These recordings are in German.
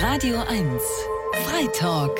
Radio 1 Freitalk.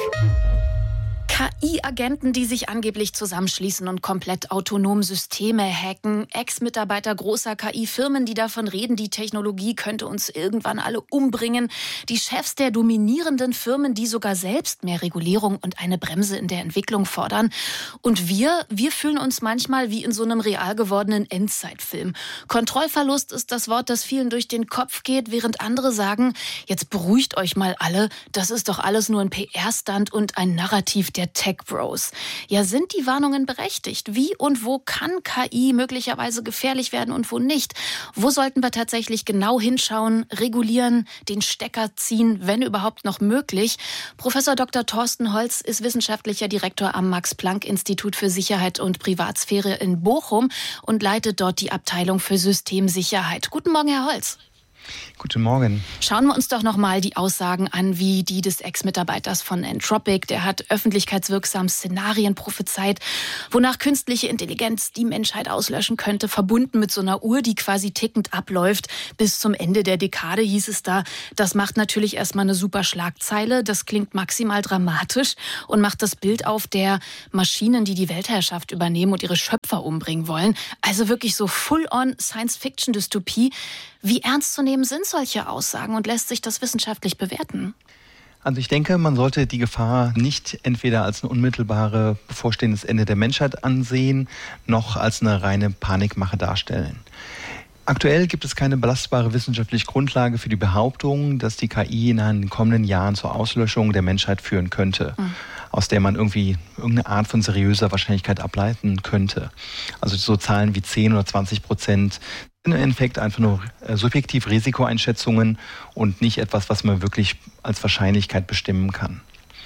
KI-Agenten, die sich angeblich zusammenschließen und komplett autonom Systeme hacken. Ex-Mitarbeiter großer KI-Firmen, die davon reden, die Technologie könnte uns irgendwann alle umbringen. Die Chefs der dominierenden Firmen, die sogar selbst mehr Regulierung und eine Bremse in der Entwicklung fordern. Und wir fühlen uns manchmal wie in so einem real gewordenen Endzeitfilm. Kontrollverlust ist das Wort, das vielen durch den Kopf geht, während andere sagen, jetzt beruhigt euch mal alle, das ist doch alles nur ein PR-Stunt und ein Narrativ der Tech-Bros. Ja, sind die Warnungen berechtigt? Wie und wo kann KI möglicherweise gefährlich werden und wo nicht? Wo sollten wir tatsächlich genau hinschauen, regulieren, den Stecker ziehen, wenn überhaupt noch möglich? Professor Dr. Thorsten Holz ist wissenschaftlicher Direktor am Max-Planck-Institut für Sicherheit und Privatsphäre in Bochum und leitet dort die Abteilung für Systemsicherheit. Guten Morgen, Herr Holz. Guten Morgen. Schauen wir uns doch noch mal die Aussagen an, wie die des Ex-Mitarbeiters von Anthropic. Der hat öffentlichkeitswirksam Szenarien prophezeit, wonach künstliche Intelligenz die Menschheit auslöschen könnte, verbunden mit so einer Uhr, die quasi tickend abläuft. Bis zum Ende der Dekade hieß es da. Das macht natürlich erstmal eine super Schlagzeile. Das klingt maximal dramatisch und macht das Bild auf der Maschinen, die die Weltherrschaft übernehmen und ihre Schöpfer umbringen wollen. Also wirklich so full-on Science-Fiction-Dystopie. Wie ernst zu nehmen sind solche Aussagen und lässt sich das wissenschaftlich bewerten? Also ich denke, man sollte die Gefahr nicht entweder als ein unmittelbares bevorstehendes Ende der Menschheit ansehen, noch als eine reine Panikmache darstellen. Aktuell gibt es keine belastbare wissenschaftliche Grundlage für die Behauptung, dass die KI in den kommenden Jahren zur Auslöschung der Menschheit führen könnte, aus der man irgendeine Art von seriöser Wahrscheinlichkeit ableiten könnte. Also so Zahlen wie 10 oder 20% sind im Endeffekt einfach nur subjektiv Risikoeinschätzungen und nicht etwas, was man wirklich als Wahrscheinlichkeit bestimmen kann.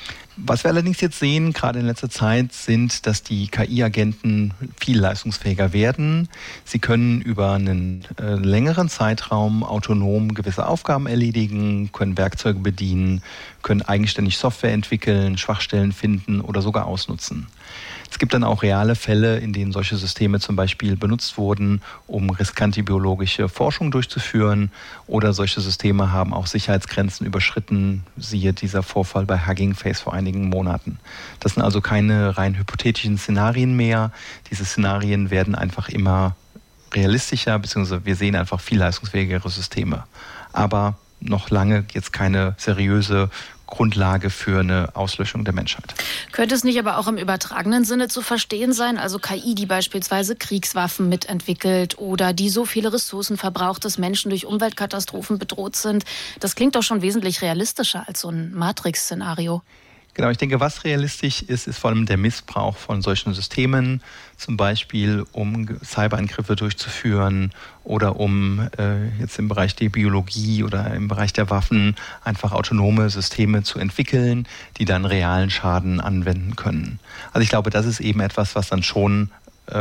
Was wir allerdings jetzt sehen, gerade in letzter Zeit, sind, dass die KI-Agenten viel leistungsfähiger werden. Sie können über einen längeren Zeitraum autonom gewisse Aufgaben erledigen, können Werkzeuge bedienen, können eigenständig Software entwickeln, Schwachstellen finden oder sogar ausnutzen. Es gibt dann auch reale Fälle, in denen solche Systeme zum Beispiel benutzt wurden, um riskante biologische Forschung durchzuführen, oder solche Systeme haben auch Sicherheitsgrenzen überschritten, siehe dieser Vorfall bei Hugging Face vor einigen Monaten. Das sind also keine rein hypothetischen Szenarien mehr. Diese Szenarien werden einfach immer realistischer, beziehungsweise wir sehen einfach viel leistungsfähigere Systeme. Aber noch lange jetzt keine seriöse Grundlage für eine Auslöschung der Menschheit. Könnte es nicht aber auch im übertragenen Sinne zu verstehen sein, also KI, die beispielsweise Kriegswaffen mitentwickelt oder die so viele Ressourcen verbraucht, dass Menschen durch Umweltkatastrophen bedroht sind? Das klingt doch schon wesentlich realistischer als so ein Matrix-Szenario. Genau, ich denke, was realistisch ist, ist vor allem der Missbrauch von solchen Systemen, zum Beispiel um Cyberangriffe durchzuführen oder um jetzt im Bereich der Biologie oder im Bereich der Waffen einfach autonome Systeme zu entwickeln, die dann realen Schaden anwenden können. Also ich glaube, das ist eben etwas, was dann schon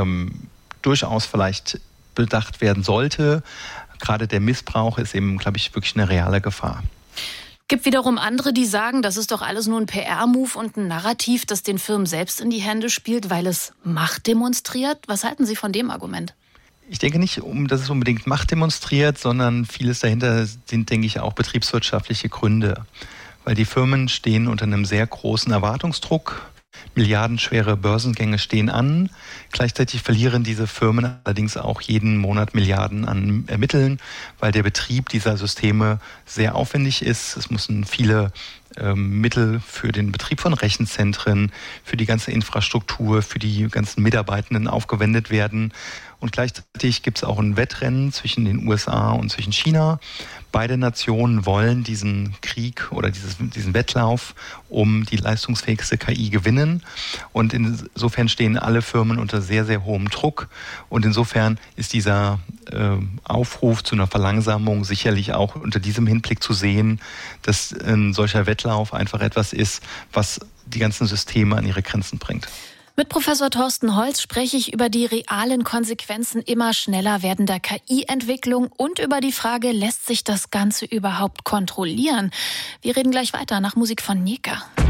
durchaus vielleicht bedacht werden sollte. Gerade der Missbrauch ist eben, glaube ich, wirklich eine reale Gefahr. Gibt wiederum andere, die sagen, das ist doch alles nur ein PR-Move und ein Narrativ, das den Firmen selbst in die Hände spielt, weil es Macht demonstriert. Was halten Sie von dem Argument? Ich denke nicht, dass es unbedingt Macht demonstriert, sondern vieles dahinter sind, denke ich, auch betriebswirtschaftliche Gründe. Weil die Firmen stehen unter einem sehr großen Erwartungsdruck. Milliardenschwere Börsengänge stehen an. Gleichzeitig verlieren diese Firmen allerdings auch jeden Monat Milliarden an Mitteln, weil der Betrieb dieser Systeme sehr aufwendig ist. Es müssen viele Mittel für den Betrieb von Rechenzentren, für die ganze Infrastruktur, für die ganzen Mitarbeitenden aufgewendet werden. Und gleichzeitig gibt es auch ein Wettrennen zwischen den USA und zwischen China. Beide Nationen wollen diesen Krieg oder diesen Wettlauf um die leistungsfähigste KI gewinnen. Und insofern stehen alle Firmen unter sehr, sehr hohem Druck. Und insofern ist dieser Aufruf zu einer Verlangsamung sicherlich auch unter diesem Hinblick zu sehen, dass ein solcher Wettlauf einfach etwas ist, was die ganzen Systeme an ihre Grenzen bringt. Mit Professor Thorsten Holz spreche ich über die realen Konsequenzen immer schneller werdender KI-Entwicklung und über die Frage, lässt sich das Ganze überhaupt kontrollieren? Wir reden gleich weiter nach Musik von Nika.